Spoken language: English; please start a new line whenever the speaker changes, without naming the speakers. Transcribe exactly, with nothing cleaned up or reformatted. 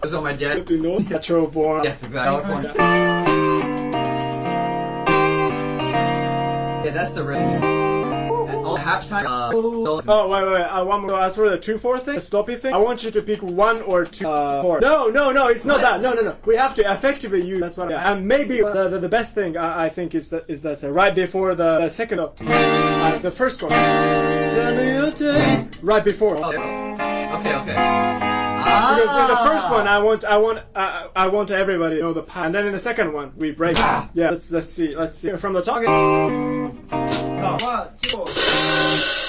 was on my jet.
Do you know natural born?
Yes, exactly.
Okay.
Yeah, that's the rhythm. Oh, halftime. Uh,
oh, wait, wait, wait. I want to ask for the two four thing, the stoppy thing. I want you to pick one or two uh, chords. No, no, no, it's not that. No, no, no. We have to effectively use. That's what. Yeah. And maybe the, the, the best thing I, I think is that is that uh, right before the, the second, uh, the first one. Tell me your day. Right before.
Oh, okay, okay.
Because in the first one, I want, I want, uh, I want everybody to know the part, and then in the second one, we break. Ah. Yeah, let's let's see, let's see from the top.
Okay. Oh, one, two.